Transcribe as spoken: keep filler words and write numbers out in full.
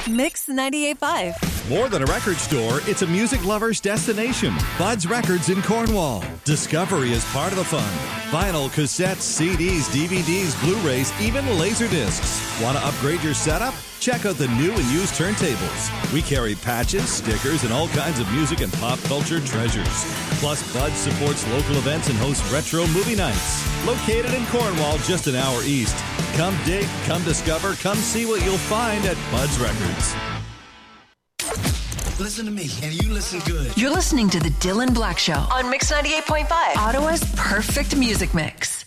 Mix ninety-eight point five. More than a record store, it's a music lover's destination. Bud's Records in Cornwall. Discovery is part of the fun. Vinyl, cassettes, C Ds, D V Ds, Blu-rays, even laser discs. Want to upgrade your setup? Check out the new and used turntables. We carry patches, stickers, and all kinds of music and pop culture treasures. Plus, Bud supports local events and hosts retro movie nights. Located in Cornwall, just an hour east. Come dig, come discover, come see what you'll find at Bud's Records. Listen to me, and you listen good. You're listening to The Dylan Black Show on Mix ninety-eight point five, Ottawa's perfect music mix.